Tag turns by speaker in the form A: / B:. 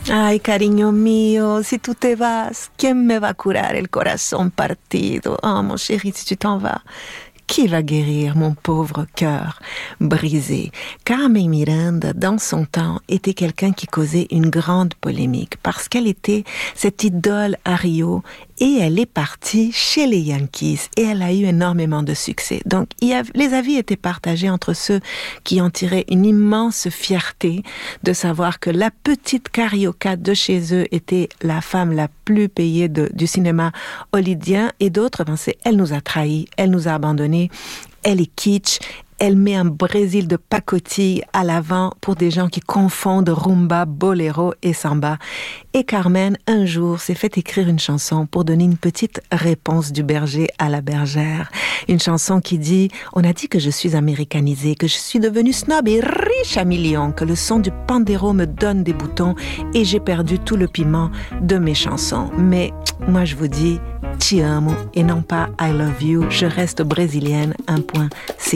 A: Ay, cariño mío, si tú te vas, ¿quién me va a curar el corazón partido? Oh, mon chéri, si tu t'en vas, qui va guérir mon pauvre cœur brisé? Carmen Miranda, dans son temps, était quelqu'un qui causait une grande polémique parce qu'elle était cette idole à Rio et elle est partie chez les Yankees et elle a eu énormément de succès. Donc, les avis étaient partagés entre ceux qui en tiraient une immense fierté de savoir que la petite carioca de chez eux était la femme la plus payée du cinéma hollywoodien et d'autres pensaient, elle nous a trahis, elle nous a abandonnés, elle est kitsch, elle met un Brésil de pacotille à l'avant pour des gens qui confondent rumba, boléro et samba. Et Carmen, un jour, s'est fait écrire une chanson pour donner une petite réponse du berger à la bergère. Une chanson qui dit « On a dit que je suis américanisée, que je suis devenue snob et riche à millions, que le son du pandéro me donne des boutons et j'ai perdu tout le piment de mes chansons. Mais moi, je vous dis « Ti amo » et non pas « I love you ». Je reste brésilienne, un point.